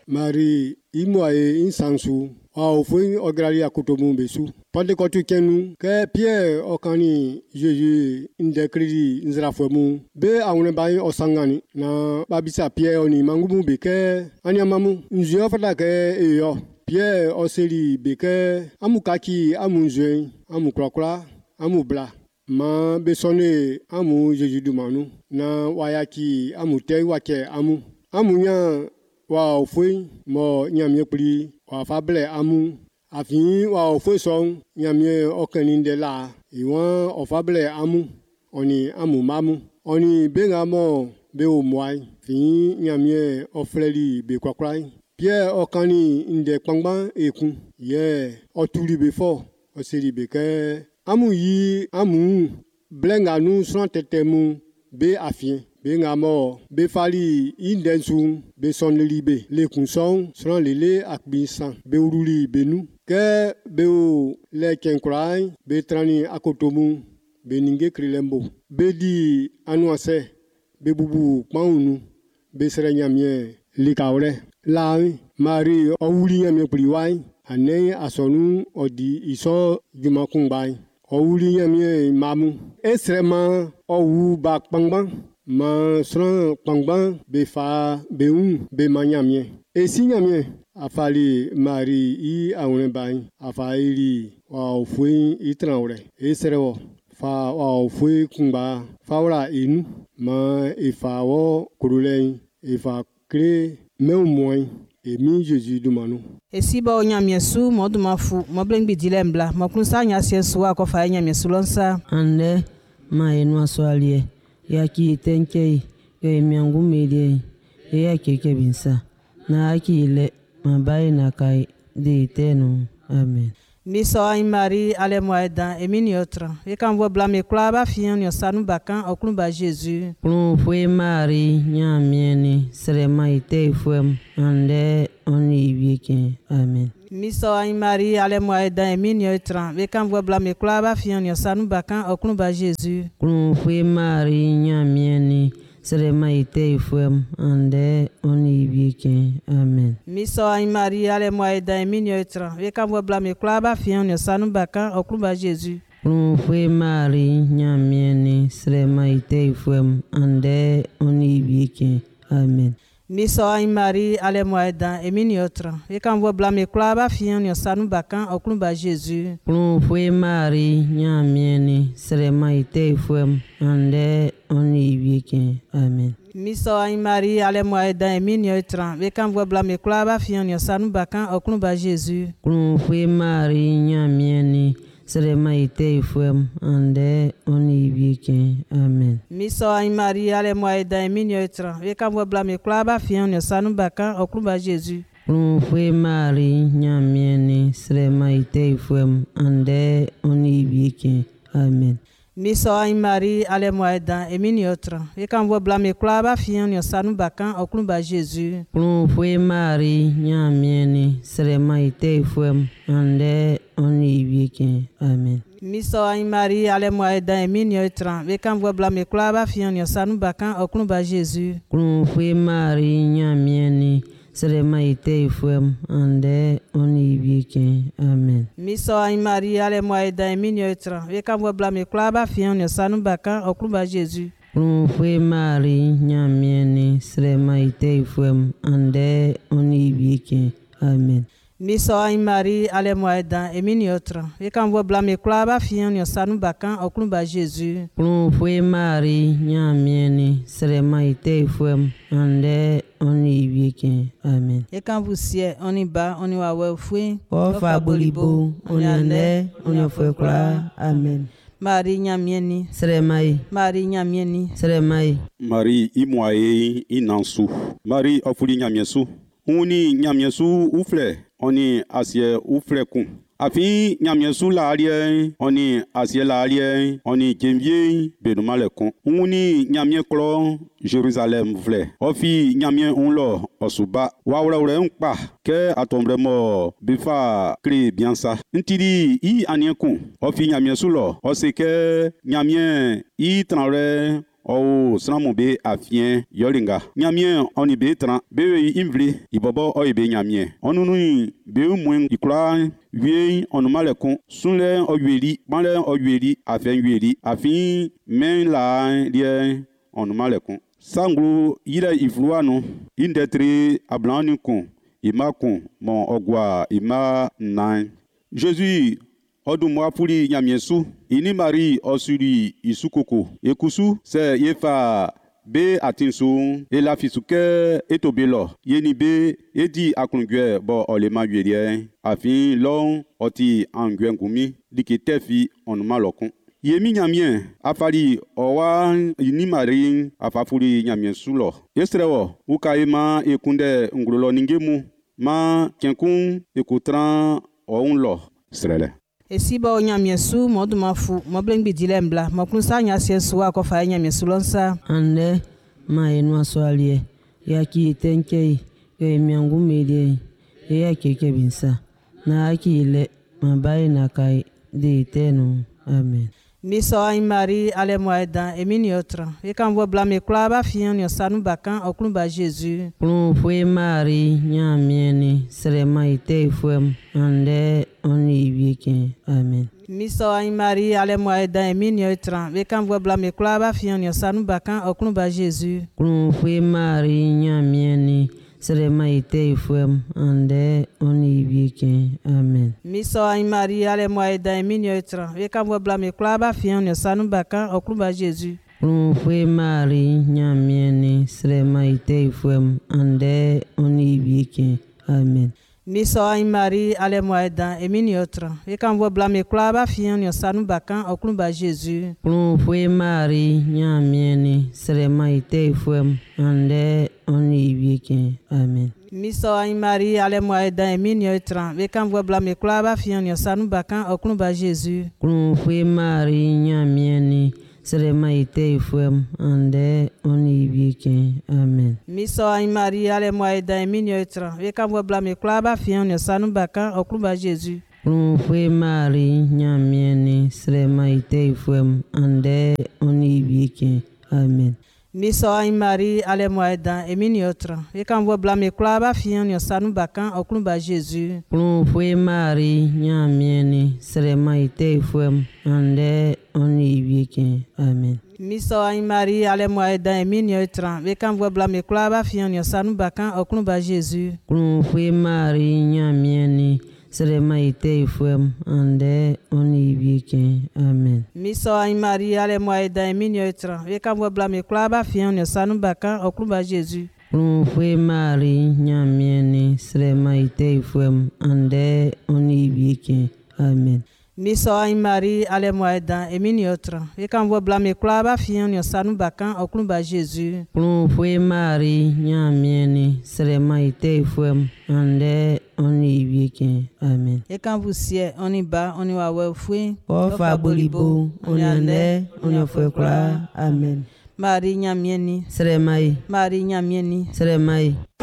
Marie imoae insansu au foi ograli akotomu besu Pentecote kenu ke Pierre okani Jésus indekridi nzrafuemu be awune bai osangani na babisa Pierre oni mangumu beke anyamamu nzio fata ke eyo Pierre oseli beke amukaki amunzwe amukrokra amubla ma besone amu Jésus dumanu na wayaki amute wake amunya wa ofoi mo nyamye pli wa fable amu afi wa ofoi song nyamye okaninde la iwan ofable amu oni amu mamu oni benga mo be omwai fi nyamye ofreli be kwakrai Pierre okani inde kpangban ekun ye otuli before oseri beke amu yi amu blenga nu sran tetemu be afien benga mo be fali indensu be sonli be le kunson sran lele akbisan be uruli benu ke be o le kenkrai be trani akotomu be ninge krilembo be di anuase be bubu paunu be serenyamie likawre la Marie owuli nyamie priwai ane asonu odi iso jumakungbai owuli nyamie mamu esrema owu ba kpangban ma sran kpangban be fa be be manyamie esi nyamie afali Marie I awune bai afaili wa ofui itranwre esrewo fa wa ofui kungba fawra inu ma efawo kurulei efa kre meumoi emi Jésus dumanu esiba onyamiesu modumafu moblengbi dilembla mokunsa nyasiesu akofa nyamiesu lonsa ande ma enu aswalie yaki tenkei ke miangu medie yaki kebinsa na akile mabai na kai de tenu amen miso ay Marie ale moeda emini otra e kan vo blame klaba fian yo sanu bakan oklumba Jésus plum foi Marie nyamieni serema ite fuem ande oni wieke amen miso ay Marie ale moeda emini otra e kan vo blame klaba fian yo sanu bakan oklumba Jésus plum foi Marie nyamieni serema ite fuem ande oni wieke amen miso ay Marie ale moeda emini otra e kan vo blame klaba fian yo sanu bakan oklumba Jésus plum foi Marie nyamieni serema ite fuem ande oni wieke amen miso ay Marie ale moeda emini otra e kan vo blame klaba fian yo sanu bakan oklumba Jésus plum foi Marie nyamieni serema ite fuem ande oni wieke amen miso ay Marie ale moeda emini otra e kan vo blame klaba fian yo sanu bakan oklumba Jésus plum foi Marie nyamieni serema ite fuem ande oni wieke amen miso ay Marie ale moeda emini otra e kan vo blame klaba fian yo sanu bakan oklumba Jésus plum foi Marie nyamieni serema ite fuem ande oni wieke amen miso ay Marie ale moeda emini otra e kan vo blame klaba fian yo sanu bakan oklumba Jésus plum foi Marie nyamieni serema ite fuem ande oni wieke amen miso ay Marie ale moeda emini otra e kan vo blame klaba fian yo sanu bakan oklumba Jésus plum foi Marie nyamieni serema ite fuem ande oni wieke amen miso ay Marie ale moeda emini otra e kan vo blame klaba fian yo sanu bakan oklumba Jésus plum foi Marie nyamieni serema ite fuem ande oni wieke amen miso ay Marie ale moeda emini otra e kan vo blame klaba fian yo sanu bakan oklumba Jésus plum foi Marie nyamieni serema ite fuem ande oni wieke amen e kan vo sie oni ba oni wa we fui ofa bolibo oni ande oni foi kla amen Marie nyamieni seremai Marie nyamieni seremai Marie imoae inansu Marie ofuli nyamiesu uni nyamiesu ufle oni asie uflekun afi nyamiesu la alie oni asie la alie oni jemvie benumalekun uni nyamie klo Jerusalem vle ofi nyamie unlo osuba wawre nkpa ke atombre mo bifa kri biansa ntiri I aniekun ofi nyamiesu lo osike nyamie I tranre o sramu be afien yolinga nyamie oni be tran be imvli ibobo o be nyamie onunu be mwen ikura wie onumalekun sunle oyeli banle oyeli afen yeli afin men la die onumalekun sanglu yira ifluanu indetri ablani kun ima kun mon ogwa ima nine Jésus odumwa puli nyamiesu ini Marie osuri isukoko ekusu se yefa be atinsu ela fisuke etobelo yeni be edi aklungwe bo olema yuelie afin long oti angwengumi diketefi onumalokun yemi nyamien afali owa ini Marie afafuli nyamiesu lo estrewo ukaima ekunde ngulolo ningemu ma kenkun ekutran ounlo srele Esiba o nyamiesu modumafu moblengbi dilembla mokunsa nyasiesu akofa nyamiesu lonsa ande ma enu aswalie yaki tenkei yo miangu medie ya keke binsa na akile mabai na kai de tenu amen. Miso ay Marie ale moeda emini otra e kan vo blame klaba fian yo sanu bakan okun ba Jésus Plum foi Marie nyamieni srema ite fuem ande oni wieke amen. Miso ay Marie ale moeda emini otra e kan vo blame klaba fian yo sanu bakan okun ba Jésus Plum foi Marie nyamieni srema ite fuem ande oni wieke amen. Miso ay Marie ale moeda emini otra e kan vo blame klaba fian yo sanu bakan okun ba Jésus Plum foi Marie nyamieni srema ite fuem ande oni wieke amen. Miso ay Marie ale moeda emini otra e kan vo blame klaba fian yo sanu bakan okun ba Jésus Plum foi Marie nyamieni srema ite fuem ande oni wieke amen. Miso ay Marie ale moeda emini otra e kan vo blame klaba fian yo sanu bakan okun ba Jésus Plum foi Marie nyamieni srema ite fuem ande oni wieke amen. Miso ay Marie ale moeda emini otra e kan vo blame klaba fian yo sanu bakan okun ba Jésus Plum foi Marie nyamieni srema ite fuem ande oni wieke amen. Miso ay Marie ale moeda emini otra e kan vo blame klaba fian yo sanu bakan okun ba Jésus Plum foi Marie nyamieni srema ite fuem ande oni wieke amen. Miso ay Marie ale moeda emini otra e kan vo blame klaba fian yo sanu bakan okun ba Jésus Plum foi Marie nyamieni srema ite fuem ande oni wieke amen. Miso ay Marie ale moeda emini otra e kan vo blame klaba fian yo sanu bakan okun ba Jésus Plum foi Marie nyamieni srema ite fuem ande oni wieke amen. Miso ay Marie ale moeda emini otra e kan vo blame klaba fian yo sanu bakan okun ba Jésus Plum foi Marie nyamieni srema ite fuem ande oni wieke amen. e kan vo sie oni ba oni wa we fui Ofa bolibo oni ande oni foi kla amen. Marie nyamieni Sremai Marie nyamieni sremai